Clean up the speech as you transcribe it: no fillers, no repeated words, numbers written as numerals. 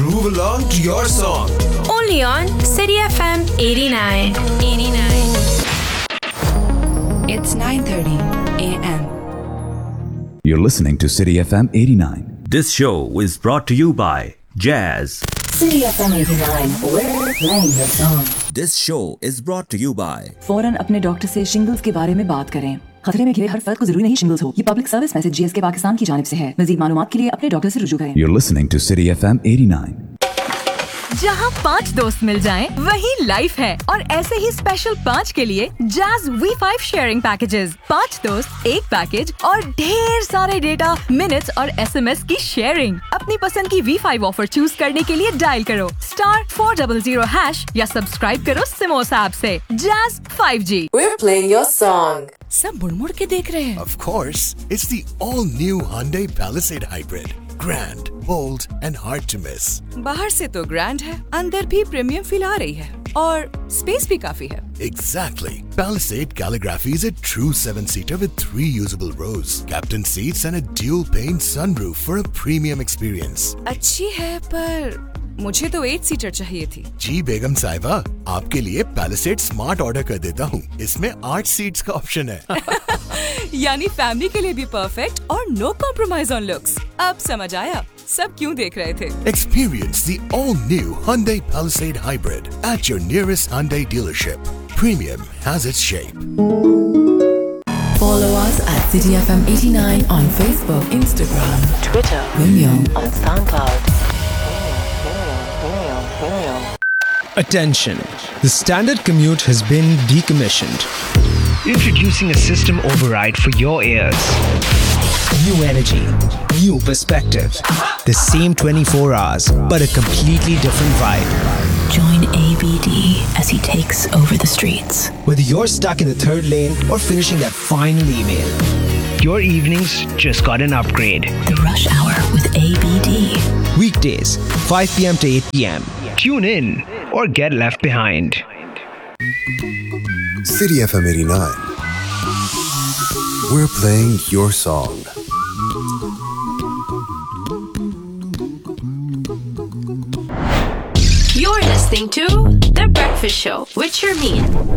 groove along to your song. Only on City FM 89. It's 9:30 a.m. You're listening to City FM 89. This show is brought to you by Jazz. City FM 89, we're playing your song. This show is brought to you by फौरन अपने doctor से shingles के बारे में बात करें। खतरे में घिरे हर फर्द को जरूरी नहीं शिंगल्स हो। ये public service message GSK Pakistan की जानिब से है। मजीद मालूमात के लिए अपने डॉक्टर से रुजू करें। You're listening to City FM 89. जहाँ 5 दोस्त मिल जाएं, वही लाइफ है। और ऐसे ही स्पेशल 5 के लिए जैज V5 शेयरिंग पैकेजेस। 5 दोस्त, एक पैकेज और ढेर सारे डेटा, मिनट्स और SMS की शेयरिंग। अपनी पसंद की V5 ऑफर चूज करने के लिए डायल करो *400# या सब्सक्राइब करो सिमोस ऐप से। Jazz 5G। We're playing your song. सब मुड़-मुड़ के देख रहे हैं। Of course, it's the all-new Hyundai Palisade Hybrid. Grand, bold and hard to miss. बाहर से तो ग्रैंड है, अंदर भी प्रीमियम फील आ रही है और स्पेस भी काफी है। Exactly. Palisade Calligraphy is a true 7-seater with 3 usable rows, captain seats and a dual-pane sunroof for a premium experience. अच्छी है पर मुझे तो 8 सीटर चाहिए थी। जी बेगम साहिबा, आपके लिए Palisade Smart ऑर्डर कर देता हूँ। इसमें 8 सीट्स का ऑप्शन है। यानी फैमिली के लिए भी परफेक्ट और नो कॉम्प्रोमाइज ऑन लुक्स। अब समझ आया सब क्यों देख रहे थे। Experience the all-new Hyundai Palisade Hybrid at your nearest Hyundai dealership. Premium has its shape. Follow us at City FM 89 on Facebook, Instagram, Twitter, Vimeo, on SoundCloud. Attention. The standard commute has been decommissioned. Introducing a system override for your ears. New energy, new perspective. The same 24 hours, but a completely different vibe. Join ABD as he takes over the streets. Whether you're stuck in the third lane or finishing that final email. Your evenings just got an upgrade. The Rush Hour with ABD. Weekdays, 5 p.m. to 8 p.m. Tune in or get left behind. City FM 89. We're playing your song. You're listening to The Breakfast Show with Sharmeen.